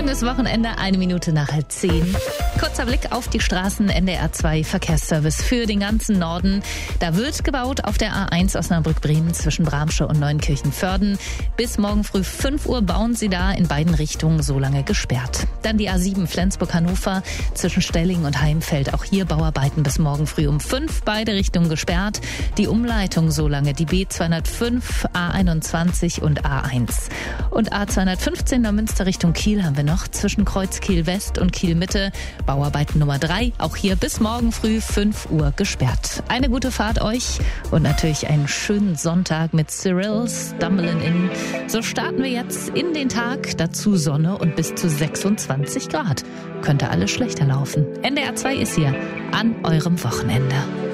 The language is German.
Schönes Wochenende, 9:01. Kurzer Blick auf die Straßen, NDR 2 Verkehrsservice für den ganzen Norden. Da wird gebaut auf der A1 Osnabrück-Bremen zwischen Bramsche und Neunkirchen-Vörden. Bis morgen früh 5 Uhr bauen sie da in beiden Richtungen so lange gesperrt. Dann die A7 Flensburg-Hannover zwischen Stelling und Heimfeld. Auch hier Bauarbeiten bis morgen früh um 5, beide Richtungen gesperrt. Die Umleitung so lange, die B205, A21 und A1. Und A215 Neumünster Richtung Kiel haben wir noch zwischen Kreuzkiel West und Kiel Mitte. Bauarbeiten Nummer 3, auch hier bis morgen früh 5 Uhr gesperrt. Eine gute Fahrt euch und natürlich einen schönen Sonntag mit Cyril Stumbling In. So starten wir jetzt in den Tag, dazu Sonne und bis zu 26 Grad. Könnte alles schlechter laufen. NDR 2 ist hier an eurem Wochenende.